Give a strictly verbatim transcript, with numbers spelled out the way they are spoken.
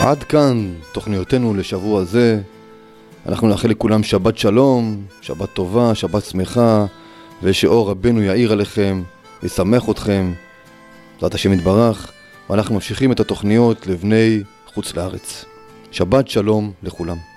עד כאן תוכניותינו לשבוע זה. אנחנו נאחל לכולם שבת שלום, שבת טובה, שבת שמחה, ושאור רבנו יאיר עליכם, ישמח אתכם, בעזרת השם יתברך. ואנחנו ממשיכים את התוכניות לבני חוץ לארץ. שבת שלום לכולם.